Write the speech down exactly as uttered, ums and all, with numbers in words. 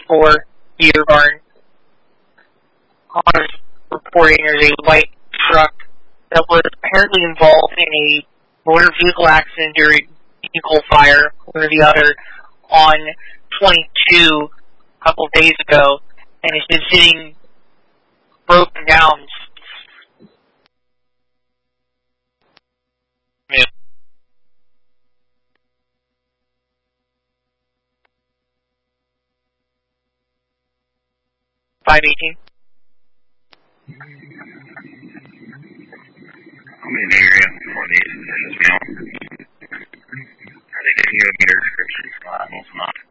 four Beaver Barn. Honors reporting there's a white truck that was apparently involved in a motor vehicle accident during vehicle fire, one or the other, on twenty-two a couple of days ago, and has been sitting broken down. Yeah. five eighteen. I'm in the area for these positions now. Are they giving you a meter description? I'm also not.